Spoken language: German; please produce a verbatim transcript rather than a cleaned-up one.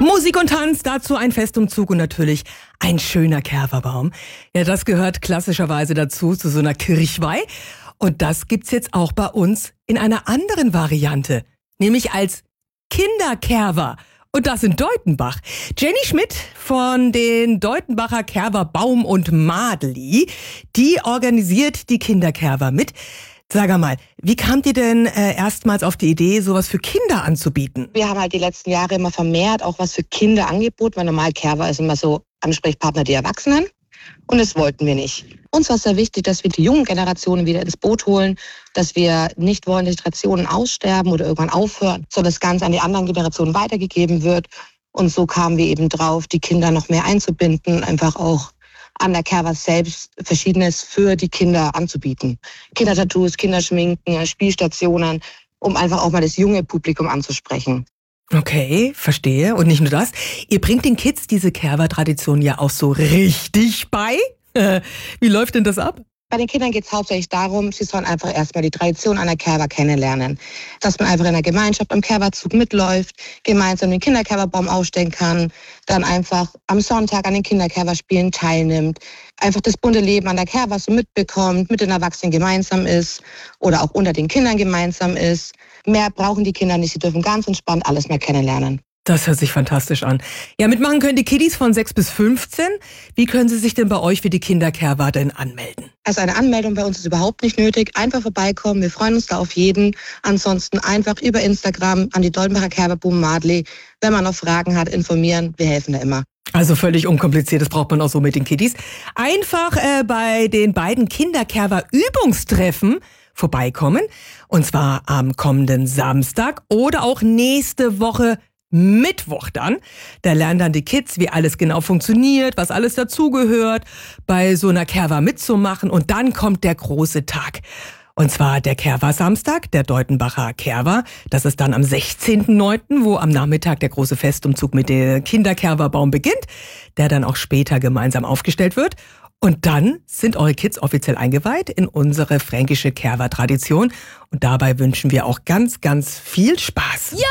Musik und Tanz, dazu ein Festumzug und natürlich ein schöner Kerberbaum. Ja, das gehört klassischerweise dazu, zu so einer Kirchweih. Und das gibt's jetzt auch bei uns in einer anderen Variante, nämlich als Kinderkerber. Und das in Deutenbach. Jenny Schmidt von den Deutenbacher Kerber Baum und Madeli, die organisiert die Kinderkerber mit. Sag mal, wie kamt ihr denn äh, erstmals auf die Idee, sowas für Kinder anzubieten? Wir haben halt die letzten Jahre immer vermehrt auch was für Kinder angeboten, weil normal Kerber ist immer so Ansprechpartner die Erwachsenen. Und das wollten wir nicht. Uns war es sehr wichtig, dass wir die jungen Generationen wieder ins Boot holen, dass wir nicht wollen, dass Traditionen aussterben oder irgendwann aufhören, sondern das Ganze an die anderen Generationen weitergegeben wird. Und so kamen wir eben drauf, die Kinder noch mehr einzubinden, einfach auch an der Kerber selbst Verschiedenes für die Kinder anzubieten. Kindertattoos, Kinderschminken, Spielstationen, um einfach auch mal das junge Publikum anzusprechen. Okay, verstehe. Und nicht nur das, ihr bringt den Kids diese Kerber-Tradition ja auch so richtig bei. Wie läuft denn das ab? Bei den Kindern geht es hauptsächlich darum, sie sollen einfach erstmal die Tradition einer Kerber kennenlernen. Dass man einfach in der Gemeinschaft am Kerberzug mitläuft, gemeinsam den Kinderkerberbaum aufstellen kann, dann einfach am Sonntag an den Kinderkerberspielen teilnimmt, einfach das bunte Leben an der Kerber so mitbekommt, mit den Erwachsenen gemeinsam ist oder auch unter den Kindern gemeinsam ist. Mehr brauchen die Kinder nicht, sie dürfen ganz entspannt alles mehr kennenlernen. Das hört sich fantastisch an. Ja, mitmachen können die Kiddies von sechs bis fünfzehn. Wie können sie sich denn bei euch für die Kinderkerber denn anmelden? Also eine Anmeldung bei uns ist überhaupt nicht nötig. Einfach vorbeikommen, wir freuen uns da auf jeden. Ansonsten einfach über Instagram an die Deutenbacher Kerber Baum und Madeli. Wenn man noch Fragen hat, informieren, wir helfen da immer. Also völlig unkompliziert, das braucht man auch so mit den Kiddies. Einfach äh, bei den beiden Kinderkerber-Übungstreffen vorbeikommen. Und zwar am kommenden Samstag oder auch nächste Woche Mittwoch dann. Da lernen dann die Kids, wie alles genau funktioniert, was alles dazugehört, bei so einer Kerber mitzumachen. Und dann kommt der große Tag. Und zwar der Kerber-Samstag, der Deutenbacher Kerber. Das ist dann am sechzehnten neunten, wo am Nachmittag der große Festumzug mit dem Kinderkerberbaum beginnt, der dann auch später gemeinsam aufgestellt wird. Und dann sind eure Kids offiziell eingeweiht in unsere fränkische Kerber-Tradition. Und dabei wünschen wir auch ganz, ganz viel Spaß. Ja!